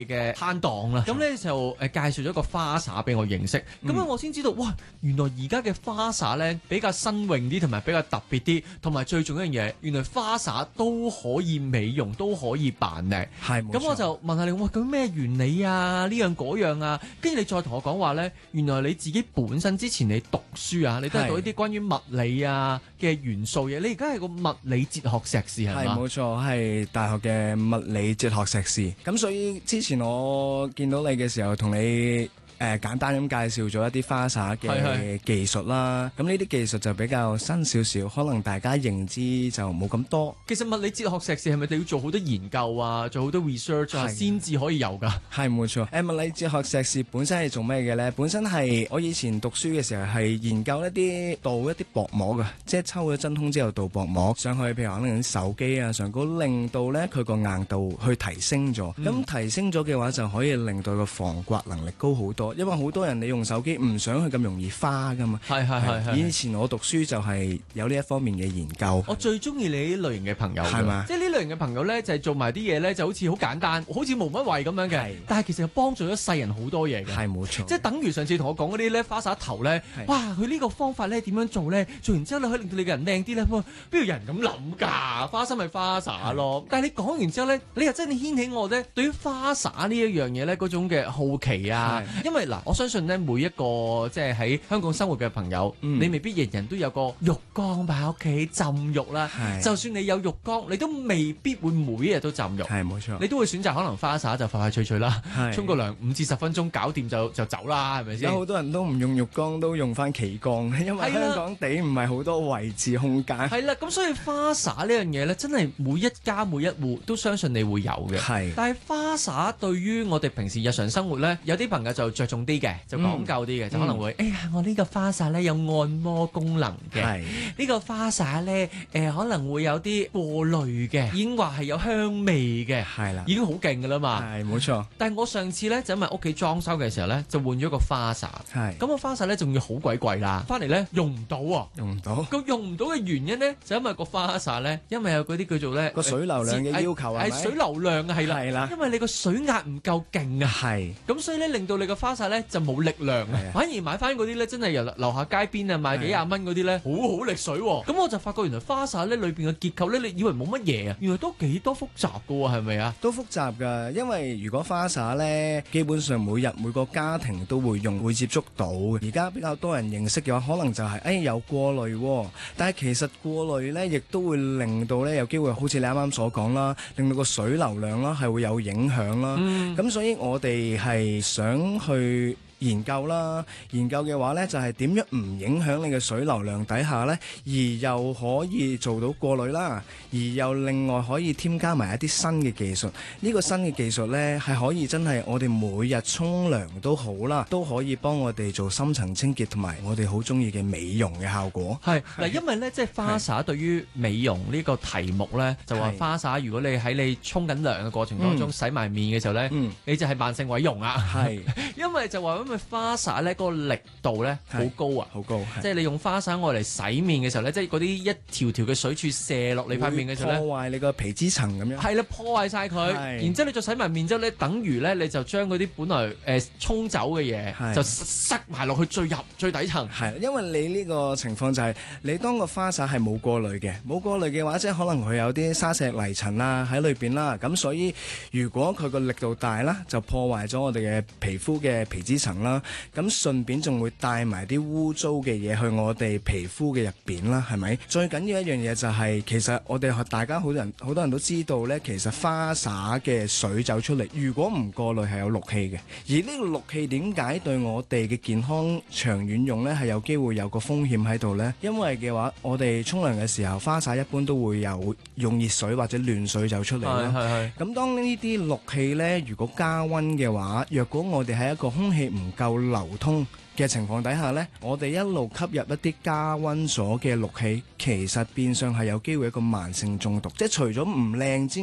嘅攤檔啦，咁咧就介紹咗一個花灑俾我認識，咁樣我先知道，哇！原來而家嘅花灑咧比較新穎啲，同埋比較特別啲，同埋最重要一樣嘢，原來花灑都可以美容，都可以扮靚。 係，冇錯。 咁我就問下你，哇！咁咩原理啊？呢樣嗰樣啊？跟住你再同我講話咧，原來你自己本身之前你讀書啊，你都係讀一啲關於物理啊嘅元素嘢。你而家係個物理哲學碩士係嘛？ 係，冇錯，係大學嘅物理哲學碩士。咁所以之前我見到你嘅時候，同你簡單咁介紹咗一啲花灑嘅技術啦。咁呢啲技術就比較新少少，可能大家認知就冇咁多。 其實物理哲學碩士係咪你要做好多研究啊，做好多 research 啊，先至可以有㗎？ 係，冇錯。物理哲學碩士本身係做咩嘅呢？本身係我以前讀書嘅時候係研究一啲薄膜㗎，即係抽咗真空之後鍍薄膜上去，譬如可能啲手機啊上高，令到呢佢個硬度去提升咗。咁提升咗嘅話，就可以令到個防刮能力高好多。因為好多人你用手機唔想佢咁容易花噶嘛。係。以前我讀書就係有呢一方面嘅研究。 我最中意你呢類型嘅朋友， 係嘛？ 即係呢類型嘅朋友咧，就係做埋啲嘢咧，就好似好簡單，好似冇乜謂咁樣嘅。但係其實幫助咗世人好多嘢嘅。 係，冇錯。 即係等於上次同我講嗰啲咧花灑頭咧，哇！佢呢個方法咧點樣做咧？做完之後咧可以令到你個人靚啲咧。邊有人咁諗㗎？花灑咪花灑咯。但係你講完之後咧，你又真係掀起我咧對於花灑呢一樣嘢咧嗰種嘅好奇啊。因為嗱，我相信咧每一個即係喺香港生活嘅朋友，你未必人人都有個浴缸擺喺屋企浸浴啦。就算你有浴缸，你都未必會每日都浸浴。 係，冇錯。 你都會選擇可能花灑就快快脆脆啦，沖個涼5至10分鐘搞掂就走啦，係咪先？ 有好多人都唔用浴缸，都用翻企缸，因為香港地唔係好多位置空間。 係啦，咁所以花灑呢樣嘢咧，真係每一家每一戶都相信你會有嘅。 係。 但係花灑對於我哋平時日常生活咧，有啲朋友就着重啲嘅，就講究啲嘅，就可能會，哎呀，我呢個花灑咧有按摩功能嘅，呢個花灑咧可能會有啲過濾嘅，已經話係有香味嘅，係啦，已經好勁噶啦嘛。 係，冇錯。 但係我上次咧就因為屋企裝修嘅時候咧，就換咗個花灑，咁個花灑咧仲要好鬼貴啦，翻嚟咧用唔到啊，用唔到嘅原因咧就因為個花灑咧，因為有嗰啲叫做咧個水流量嘅要求係水流量啊，係啦，因為你個水壓唔夠勁啊，咁所以咧令到你個花灑咧就冇力量啊，反而買翻嗰啲咧真係由樓下街邊啊賣幾廿蚊嗰啲咧好好力水喎，咁我就發覺原來花灑咧裏邊嘅結構咧，你以為冇乜嘢啊，原來都幾多複雜噶喎，係咪啊？都複雜㗎，因為如果花灑咧，基本上每日每個家庭都會用，會接觸到。而家比較多人認識嘅話，可能就係有過濾喎，但係其實過濾咧，亦都會令到咧有機會好似你啱啱所講啦，令到個水流量啦係會有影響啦。咁所以我哋係想去研究啦，研究嘅話呢，就係點樣唔影響你嘅水流量底下呢，而又可以做到過濾啦，而又另外可以添加埋一啲新嘅技術。呢個新嘅技術呢，係可以真係我哋每日沖涼都好啦，都可以幫我哋做深層清潔同埋我哋好中意嘅美容嘅效果。係嗱，因為呢，即係花灑對於美容呢個題目呢，就話花灑如果你喺你沖緊涼嘅過程當中洗埋面嘅時候呢，你就係慢性毀容啊。係，因為就話因為花灑咧嗰個力度咧好高啊，好高，即係你用花灑愛嚟洗面嘅時候咧，即係嗰啲一條條嘅水柱射落你塊面嘅時候咧，破壞你個皮脂層咁樣。係啦，破壞晒佢，然之後你再洗埋面之後咧，等於咧你就將嗰啲本來沖走嘅嘢就塞埋落去最底層。係，因為你呢個情況就係你當個花灑係冇過濾嘅，冇過濾嘅話，即係可能佢有啲沙石泥塵啦喺裏邊啦，咁所以如果佢個力度大啦，就破壞咗我哋嘅皮膚嘅皮脂層啦。咁順便仲會帶埋啲污糟嘅嘢去我哋皮膚嘅入邊啦，係咪？最緊要一樣嘢就係，其實我哋大家好多人都知道呢，其實花灑嘅水走出嚟，如果唔過濾係有氯氣嘅。而呢個氯氣點解對我哋嘅健康長遠用呢係有機會有個風險喺度呢？因為嘅話，我哋沖涼嘅時候，花灑一般都會有用熱水或者暖水走出嚟啦。咁當呢啲氯氣呢，如果加溫嘅話，若果我哋喺一個空氣唔夠流通嘅情況底下呢，我哋一路吸入一啲加溫咗嘅氯氣，其實變相係有機會一個慢性中毒。即係除咗唔靚之外，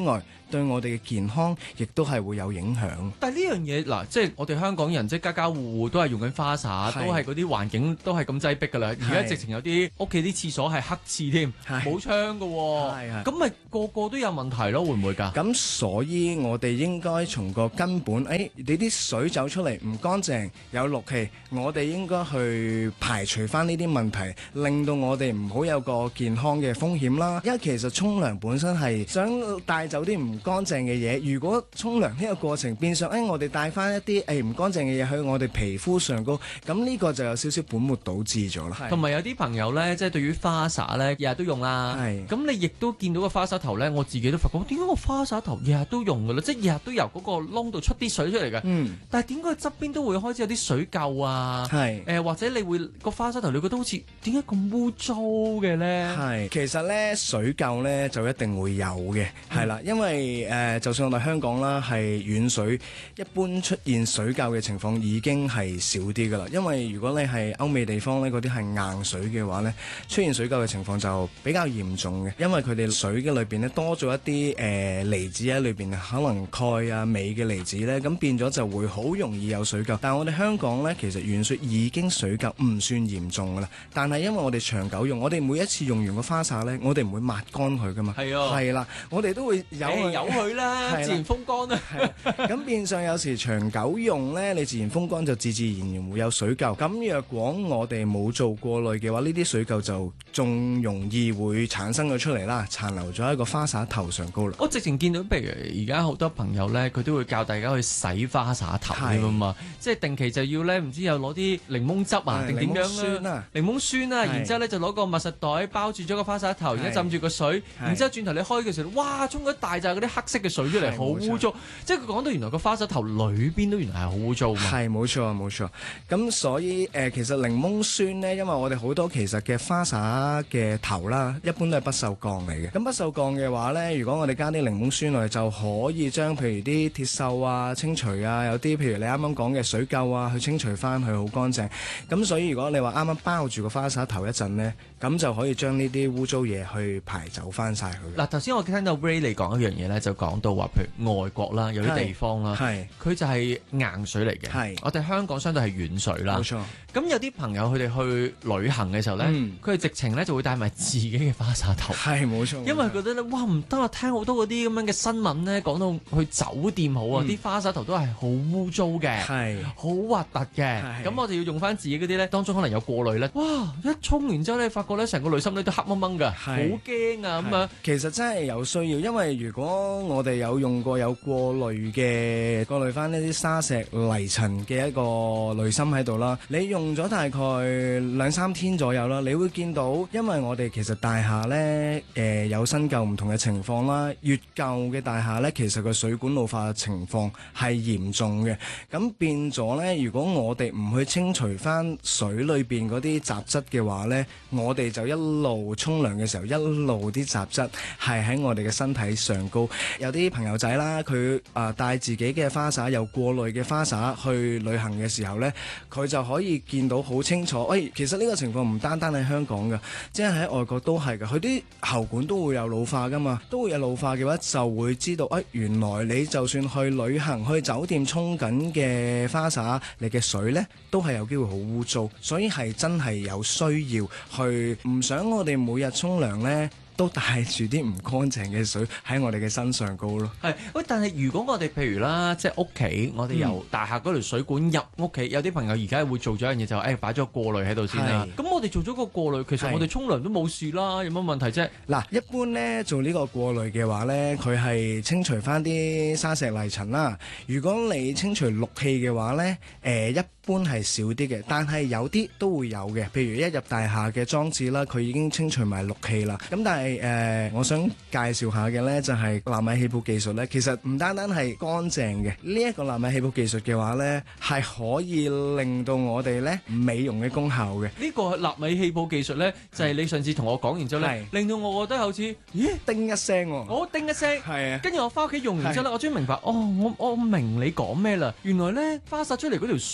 對我哋嘅健康亦都係會有影響。 但係呢樣嘢嗱，即係我哋香港人即係家家戶戶都係用緊花灑，都係嗰啲環境都係咁擠迫㗎啦。而家直情有啲屋企啲廁所係黑廁添，冇窗㗎喎。咁咪個個都有問題咯，會唔會㗎？ 咁所以我哋應該從個根本，你啲水走出嚟唔乾淨，有氯氣，我哋應該去排除翻呢啲問題，令到我哋唔好有個健康嘅風險啦。因為其實沖涼本身係想帶走啲唔乾淨嘅嘢，如果沖涼呢個過程變相，我哋帶翻一啲唔乾淨嘅嘢去我哋皮膚上高，咁呢個就有少少本末倒置咗啦。 同埋有啲朋友呢，即係對於花灑呢，日日都用啦。咁你亦都見到個花灑頭呢，我自己都發覺，點解個花灑頭日日都用㗎啦？即係日日都由嗰個窿度出啲水出嚟嘅。但係點解側邊都會開始有啲水垢啊？或者你會個花灑頭，你覺得好似點解咁污糟嘅呢？ 其實呢，水垢呢就一定會有嘅，係啦，因為就算我哋香港啦，係遠水，一般出現水垢嘅情況已經係少啲噶啦。因為如果你係歐美地方呢，嗰啲係硬水嘅話呢，出現水垢嘅情況就比較嚴重嘅，因為佢哋水嘅裏邊呢多咗一啲離子喺裏邊，可能鈣啊、鎂嘅離子呢，咁變咗就會好容易有水垢。但係我哋香港呢，其實遠水已經水垢唔算嚴重噶啦，但係因為我哋長久用，我哋每一次用完個花灑呢，我哋唔會抹乾佢噶嘛。係啦，我哋都會有佢啦， 自然風乾啦。 咁變相有時長久用呢，你自然風乾就自自然然會有水垢。咁若果我哋冇做過濾嘅話，呢啲水垢就仲容易會產生咗出嚟啦，殘留咗喺個花灑頭上高啦。 我直情見到，譬如而家好多朋友呢，佢都會教大家去洗花灑頭㗎嘛，即係定期就要呢，唔知又攞啲檸檬汁啊定點樣啦，檸檬酸啊，然之後呢就攞個密實袋包住咗個花灑頭，然之後浸住個水，然之後轉頭你開嘅時候，哇，沖咗一大紮嗰啲黑色嘅水出嚟，好污糟。即係佢講到原來個花灑頭裏邊都原來係好污糟嘛。 係冇錯冇錯。咁所以其實檸檬酸呢，因為我哋好多其實嘅花灑嘅頭啦，一般都係不鏽鋼嚟嘅。咁不鏽鋼嘅話呢，如果我哋加啲檸檬酸落去，就可以將譬如啲鐵鏽啊清除啊，有啲譬如你啱啱講嘅水垢啊，去清除翻佢好乾淨。咁所以如果你話啱啱包住個花灑頭一陣呢，咁就可以將呢啲污糟嘢去排走翻晒佢。 嗱，頭先我聽到 Ray 嚟講一樣嘢咧，就講到話，譬如外國啦，有啲地方啦，佢就係硬水嚟嘅。我哋香港相對係軟水啦。冇錯。咁有啲朋友佢哋去旅行嘅時候咧，佢哋直情咧就會帶埋自己嘅花灑頭。 係冇錯。 因為覺得咧，哇唔得啊！聽好多嗰啲咁樣嘅新聞咧，講到去酒店好啊，啲花灑頭都係好污糟嘅，好核突嘅。咁我哋要用翻自己嗰啲咧，當中可能有過濾咧。哇！一沖完之後咧，發覺咧成個內心咧都黑掹掹㗎，好驚啊咁樣。 其實真係有需要，因為如果我哋有用過有過濾翻呢啲沙石泥塵嘅一個濾芯喺度啦，你用咗大概2-3天左右啦，你會見到，因為我哋其實大廈呢有新舊唔同嘅情況啦，越舊嘅大廈呢，其實個水管老化嘅情況係嚴重嘅，咁變咗呢，如果我哋唔去清除翻水裏邊嗰啲雜質嘅話呢，我哋就一路沖涼嘅時候，一路啲雜質係喺我哋嘅身體上高。有啲朋友仔啦，佢帶自己嘅花灑，有過濾嘅花灑去旅行嘅時候呢，佢就可以見到好清楚。其實呢個情況唔單單喺香港㗎，即係喺外國都係㗎。佢啲喉管都會有老化㗎嘛，都會有老化嘅話，就會知道原來你就算去旅行去酒店沖緊嘅花灑，你嘅水呢都係有機會好污糟，所以係真係有需要去，唔想我哋每日沖涼呢都帶住啲唔乾淨嘅水喺我哋嘅身上高咯。 但係如果我哋譬如啦，即係屋企，我哋由大廈嗰條水管入屋企，有啲朋友而家會做咗一樣嘢，就擺咗個過濾喺度先啦。咁我哋做咗個過濾，其實我哋沖涼都冇事啦，有乜問題啫？嗱， 一般呢做呢個過濾嘅話呢，佢係清除翻啲沙石泥塵啦。如果你清除氯氣嘅話呢，一般係少啲嘅，但係有啲都會有嘅。譬如一入大廈嘅裝置啦，佢已經清除埋氯氣啦。咁但係我想介紹下嘅呢，就係納米氣泡技術呢。其實唔單單係乾淨嘅，呢一個納米氣泡技術嘅話呢，係可以令到我哋呢美容嘅功效嘅。 呢個納米氣泡技術呢，就係你上次同我講完之後呢，令到我覺得好似叮一聲喎， 我叮一聲，跟住我翻屋企用完之後呢，我終於明白，我明你講咩啦。原來呢，花灑出嚟嗰條水柱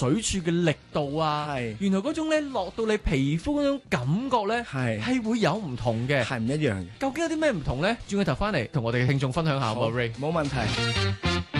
嘅力度啊， 係原來嗰種咧落到你皮膚嗰種感覺咧係會有唔同嘅， 係唔一樣嘅。 究竟有啲咩唔同咧？轉個頭翻嚟同我哋嘅聽眾分享下好唔好 Ray？ 冇問題。